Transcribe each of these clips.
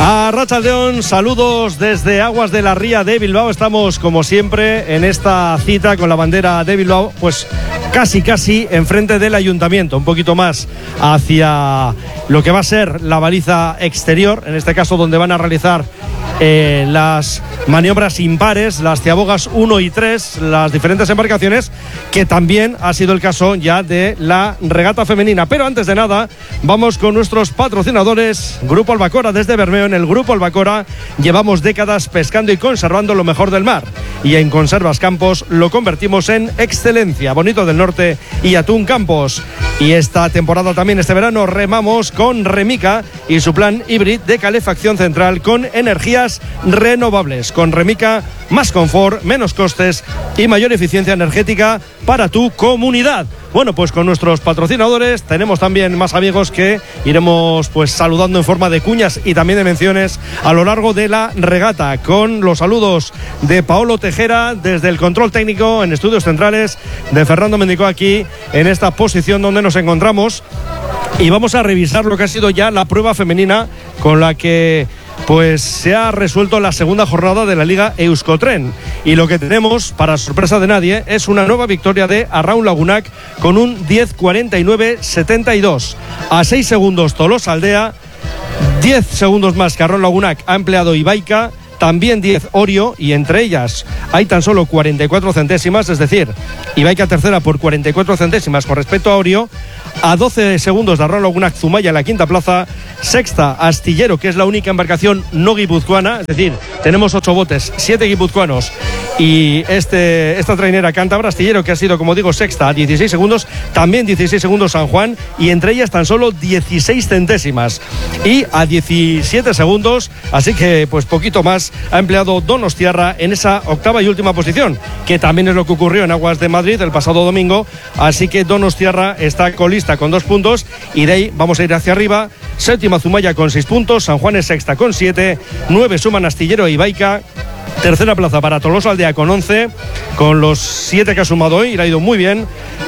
Arratsaldeon, saludos desde Aguas de la Ría de Bilbao. Estamos como siempre en esta cita con la bandera de Bilbao, pues casi enfrente del ayuntamiento, un poquito más hacia lo que va a ser la baliza exterior, en este caso donde van a realizar las maniobras impares, las ciabogas 1 y 3, las diferentes embarcaciones, que también ha sido el caso ya de la regata femenina. Pero antes de nada, vamos con nuestros patrocinadores. Grupo Albacora desde Bermeo. En el Grupo Albacora llevamos décadas pescando y conservando lo mejor del mar, y en Conservas Campos lo convertimos en excelencia. Bonito del Norte y Atún Campos. Y esta temporada también, este verano, remamos con Remica y su plan híbrido de calefacción central con energías renovables. Con Remica, más confort, menos costes y mayor eficiencia energética para tu comunidad. Bueno, pues con nuestros patrocinadores tenemos también más amigos que iremos pues saludando en forma de cuñas y también de menciones a lo largo de la regata, con los saludos de Paolo Tejera desde el control técnico en estudios centrales, de Fernando Mendicó aquí en esta posición donde nos encontramos, y vamos a revisar lo que ha sido ya la prueba femenina con la que pues se ha resuelto la segunda jornada de la Liga Euskotren, y lo que tenemos, para sorpresa de nadie, es una nueva victoria de Arraun Lagunak con un 10:49-72. A 6 segundos Tolosaldea, 10 segundos más que Arraun Lagunak ha empleado Ibaica, también 10 Orio, y entre ellas hay tan solo 44 centésimas, es decir, Ibaica tercera por 44 centésimas con respecto a Orio. A 12 segundos de Arraun Lagunak Zumaya en la quinta plaza. Sexta, Astillero, que es la única embarcación no guipuzcoana, es decir, tenemos 8 botes, 7 guipuzcoanos y esta trainera cántabra. Astillero, que ha sido, como digo, sexta a 16 segundos, también 16 segundos San Juan, y entre ellas tan solo 16 centésimas. Y a 17 segundos, así que pues poquito más, ha empleado Donostiarra en esa octava y última posición, que también es lo que ocurrió en Aguas de Madrid el pasado domingo. Así que Donostiarra está colista con 2 puntos, y de ahí vamos a ir hacia arriba. Séptima Zumaya con 6 puntos, San Juan es sexta con 7, 9 suman Astillero e Ibaica. Tercera plaza para Tolosaldea con 11, con los 7 que ha sumado hoy, y le ha ido muy bien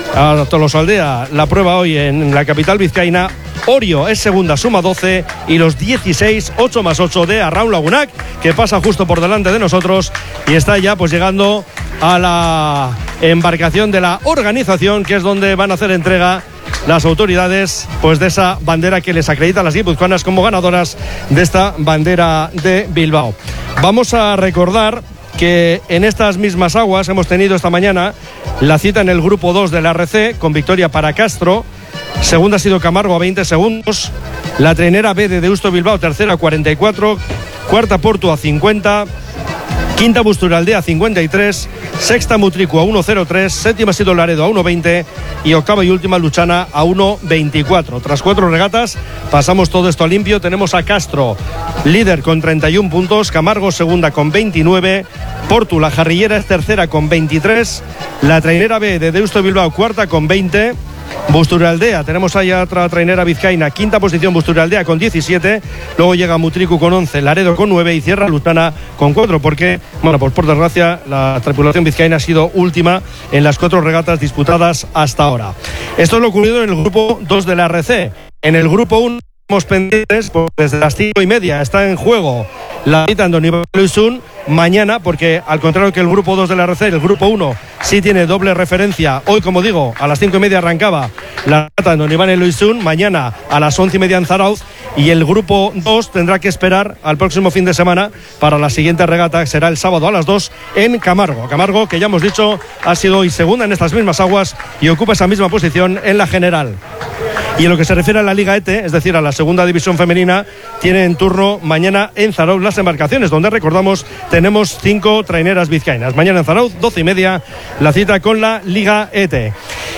a Tolosaldea la prueba hoy en la capital vizcaína. Orio es segunda, suma 12, y los 16, 8 más 8 de Arraun Lagunak, que pasa justo por delante de nosotros y está ya pues llegando a la embarcación de la organización, que es donde van a hacer entrega las autoridades pues de esa bandera que les acredita a las guipuzcoanas como ganadoras de esta bandera de Bilbao. Vamos a recordar que en estas mismas aguas hemos tenido esta mañana la cita en el grupo 2 de la RC, con victoria para Castro. Segunda ha sido Camargo a 20 segundos. La trainera B de Deusto Bilbao, tercera a 44. Cuarta Porto a 50. Quinta Busturaldea a 53. Sexta Mutricu a 1.03. Séptima ha sido Laredo a 1.20. Y octava y última Luchana a 1.24. Tras 4 regatas pasamos todo esto a limpio. Tenemos a Castro líder con 31 puntos. Camargo segunda con 29. Portu, la jarrillera, es tercera con 23. La trainera B de Deusto Bilbao, cuarta con 20. Busturaldea, tenemos ahí otra trainera vizcaína, quinta posición Busturaldea con 17, luego llega Mutricu con 11, Laredo con 9 y cierra Luchana con 4, porque, bueno, pues por desgracia la tripulación vizcaína ha sido última en las 4 regatas disputadas hasta ahora. Esto es lo ocurrido en el grupo 2 de la RC. En el grupo 1 estamos pendientes, pues desde las 5:30 está en juego la cita en Don Iván Luisun mañana, porque al contrario que el grupo 2 de la RC, el grupo 1 sí tiene doble referencia. Hoy, como digo, a las 5:30 arrancaba la cita en Don Iván Luisun, mañana a las 11:30 en Zarauz, y el grupo 2 tendrá que esperar al próximo fin de semana para la siguiente regata, que será el sábado a las 2 en Camargo. Camargo, que ya hemos dicho, ha sido hoy segunda en estas mismas aguas y ocupa esa misma posición en la general. Y en lo que se refiere a la Liga ETE, es decir, a la segunda división femenina, tiene en turno mañana en Zarauz las embarcaciones, donde, recordamos, tenemos 5 traineras vizcaínas. Mañana en Zarauz, 12:30, la cita con la Liga ETE.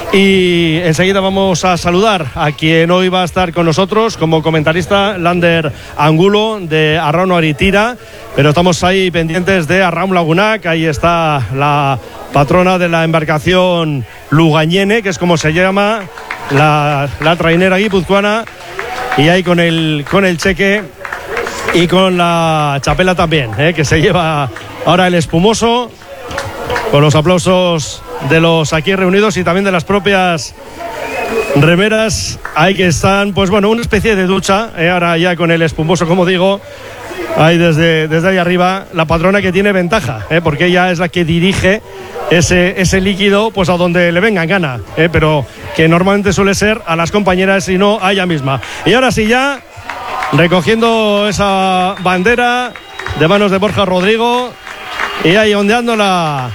Y enseguida vamos a saludar a quien hoy va a estar con nosotros como comentarista, Lander Angulo, de Arraun Aritira, pero estamos ahí pendientes de Arraun Lagunak. Ahí está la patrona de la embarcación Lugañene, que es como se llama la trainera guipuzcoana, y ahí con el cheque y con la chapela también, que se lleva ahora el espumoso, con los aplausos de los aquí reunidos y también de las propias remeras ahí que están, pues bueno, una especie de ducha, ahora ya con el espumoso, como digo, ahí desde ahí arriba, la patrona que tiene ventaja, porque ella es la que dirige ese líquido pues a donde le venga en gana, pero que normalmente suele ser a las compañeras y no a ella misma. Y ahora sí, ya recogiendo esa bandera de manos de Borja Rodrigo y ahí ondeándola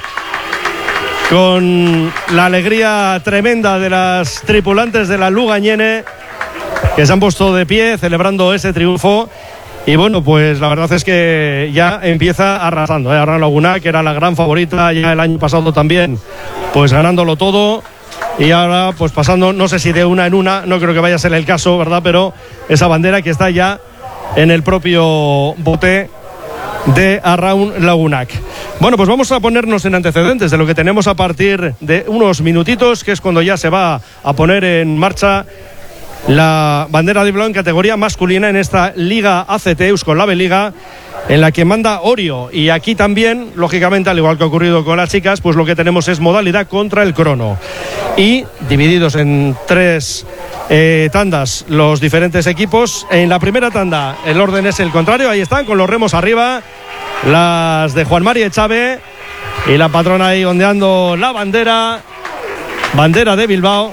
con la alegría tremenda de las tripulantes de la Lugañene, que se han puesto de pie celebrando ese triunfo. Y bueno, pues la verdad es que ya empieza arrasando, Arran Laguna, que era la gran favorita ya el año pasado también, pues ganándolo todo. Y ahora pues pasando, no sé si de una en una, no creo que vaya a ser el caso, ¿verdad? Pero esa bandera que está ya en el propio bote de Arraun Lagunac. Bueno, pues vamos a ponernos en antecedentes de lo que tenemos a partir de unos minutitos, que es cuando ya se va a poner en marcha la bandera de Bilbao en categoría masculina en esta Liga ACT, Euskal Liga, en la que manda Orio. Y aquí también, lógicamente, al igual que ha ocurrido con las chicas, pues lo que tenemos es modalidad contra el crono. Y divididos en 3 tandas los diferentes equipos. En la primera tanda el orden es el contrario, ahí están con los remos arriba, las de Juan Mari Echave y la patrona ahí ondeando la bandera de Bilbao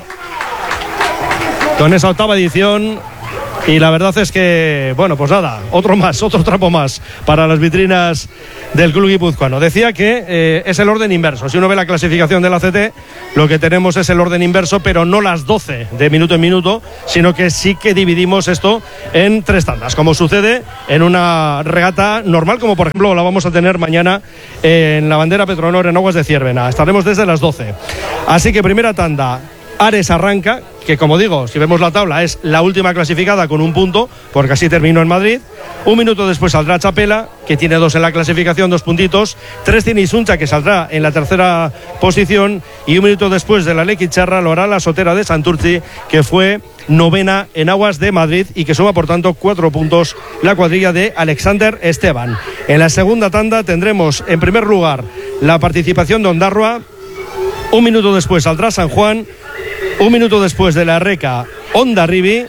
con esa 8ª edición. Y la verdad es que, bueno, pues nada, otro trapo más para las vitrinas del club guipuzcoano. Decía que es el orden inverso. Si uno ve la clasificación del ACT, lo que tenemos es el orden inverso, pero no las 12 de minuto en minuto, sino que sí que dividimos esto en 3 tandas, como sucede en una regata normal, como por ejemplo la vamos a tener mañana en la bandera Petronor en Aguas de Ciervena. Estaremos desde las 12. Así que primera tanda, Ares arranca, que como digo, si vemos la tabla es la última clasificada con 1 punto, porque así terminó en Madrid. 1 minuto después saldrá Chapela, que tiene 2 en la clasificación, 2 puntitos. 3 tiene Isuncha, que saldrá en la 3ª posición, y 1 minuto después de la Lequicharra lo hará la Sotera de Santurci, que fue 9ª en Aguas de Madrid y que suma por tanto 4 puntos la cuadrilla de Alexander Esteban. En la segunda tanda tendremos en primer lugar la participación de Ondarroa. 1 minuto después saldrá San Juan. 1 minuto después de la Reca, Hondarribi,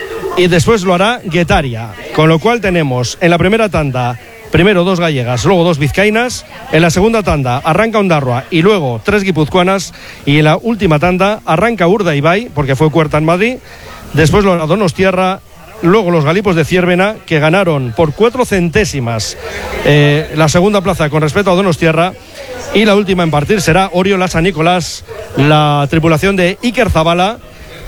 y después lo hará Guetaria. Con lo cual tenemos en la primera tanda primero 2 gallegas, luego 2 vizcaínas. En la segunda tanda arranca Ondarroa y luego 3 guipuzcoanas. Y en la última tanda arranca Urdaibai, porque fue cuarta en Madrid. Después lo hará Donostiarra. Luego los galipos de Ciervena, que ganaron por 4 centésimas la segunda plaza con respecto a Donostiarra. Y la última en partir será Oriola San Nicolás, la tripulación de Iker Zabala,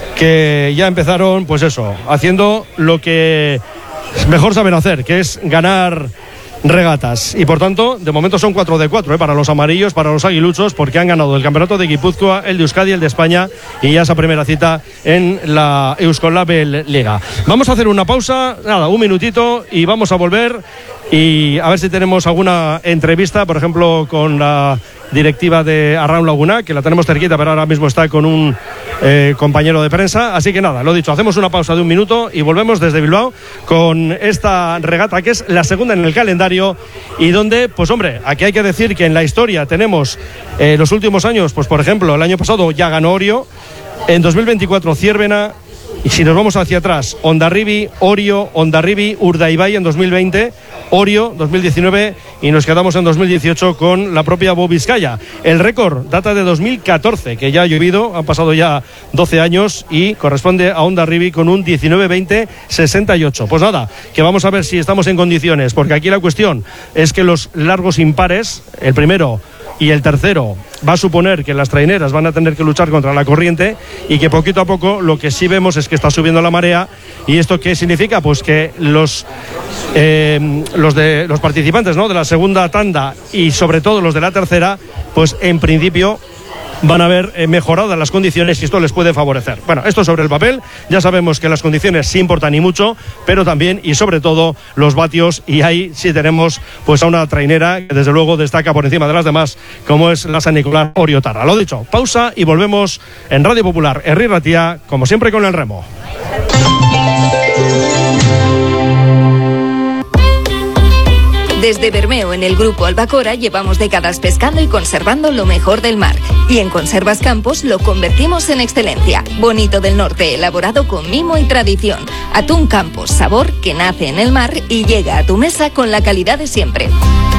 que ya empezaron, pues eso, haciendo lo que mejor saben hacer, que es ganar regatas. Y por tanto, de momento son 4 de 4 para los amarillos, para los aguiluchos, porque han ganado el campeonato de Guipúzcoa, el de Euskadi, el de España, y ya esa primera cita en la Euskal Liga. Vamos a hacer una pausa, nada, 1 minutito, y vamos a volver y a ver si tenemos alguna entrevista, por ejemplo, con la directiva de Arraun Laguna, que la tenemos cerquita, pero ahora mismo está con un compañero de prensa. Así que nada, lo dicho, hacemos una pausa de 1 minuto y volvemos desde Bilbao con esta regata, que es la segunda en el calendario, y donde, pues hombre, aquí hay que decir que en la historia tenemos los últimos años, pues por ejemplo, el año pasado ya ganó Orio, en 2024 Ciervena, y si nos vamos hacia atrás, Hondarribi, Orio, Hondarribi, Urdaibai en 2020, Orio 2019, y nos quedamos en 2018 con la propia Bobiscaya. El récord data de 2014, que ya ha llovido, han pasado ya 12 años y corresponde a Hondarribi con un 19-20-68. Pues nada, que vamos a ver si estamos en condiciones, porque aquí la cuestión es que los largos impares, el primero y el tercero, va a suponer que las traineras van a tener que luchar contra la corriente, y que poquito a poco lo que sí vemos es que está subiendo la marea. ¿Y esto qué significa? Pues que los participantes, ¿no?, de la segunda tanda y sobre todo los de la tercera, pues en principio van a ver mejoradas las condiciones, y esto les puede favorecer. Bueno, esto sobre el papel, ya sabemos que las condiciones sí importan y mucho, pero también y sobre todo los vatios, y ahí sí tenemos pues a una trainera que desde luego destaca por encima de las demás, como es la San Nicolás Oriotarra. Lo dicho, pausa y volvemos en Radio Popular Herri Ratia, como siempre con el remo. Desde Bermeo, en el Grupo Albacora, llevamos décadas pescando y conservando lo mejor del mar. Y en Conservas Campos lo convertimos en excelencia. Bonito del Norte, elaborado con mimo y tradición. Atún Campos, sabor que nace en el mar y llega a tu mesa con la calidad de siempre.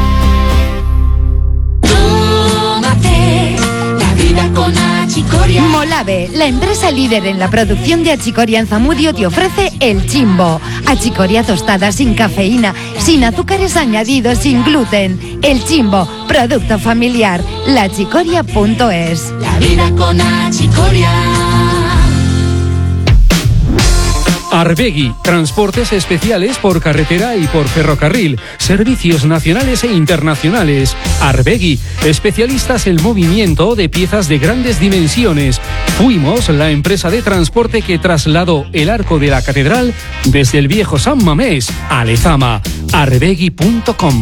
Tómate la vida con Achicoria. Molave, la empresa líder en la producción de achicoria en Zamudio, te ofrece El Chimbo. Achicoria tostada sin cafeína, sin azúcares añadidos, sin gluten. El Chimbo, producto familiar. Lachicoria.es. La vida con Achicoria. Arbegui, transportes especiales por carretera y por ferrocarril, servicios nacionales e internacionales. Arbegui, especialistas en movimiento de piezas de grandes dimensiones. Fuimos la empresa de transporte que trasladó el arco de la catedral desde el viejo San Mamés a Lezama. Arbegui.com.